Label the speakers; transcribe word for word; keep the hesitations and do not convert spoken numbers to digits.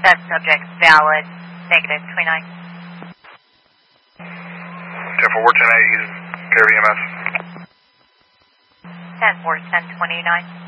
Speaker 1: That subject valid, negative twenty-nine.
Speaker 2: ten four ten eight, use K R V M S.
Speaker 1: ten four ten twenty-nine.